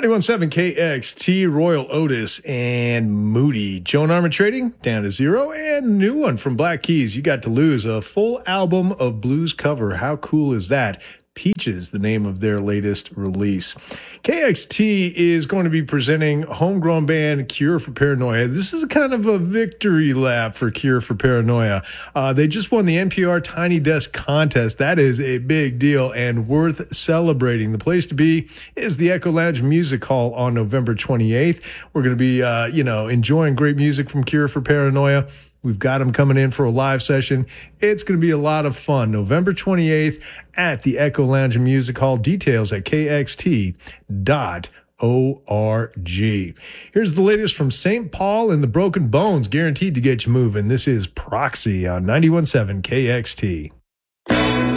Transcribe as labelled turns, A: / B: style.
A: 91.7 KXT, Royal Otis and Moody. Joan Armour Trading down to 0, and new one from Black Keys. You got to lose a full album of blues cover. How cool is that? Peaches, the name of their latest release. KXT is going to be presenting homegrown band Cure for Paranoia. This is kind of a victory lap for Cure for Paranoia. They just won the NPR Tiny Desk contest. That is a big deal and worth celebrating. The place to be is the Echo Lounge Music Hall on November 28th. We're going to be, enjoying great music from Cure for Paranoia. We've got them coming in for a live session. It's going to be a lot of fun. November 28th at the Echo Lounge Music Hall. Details at kxt.org. Here's the latest from St. Paul and the Broken Bones, guaranteed to get you moving. This is Proxy on 91.7 KXT.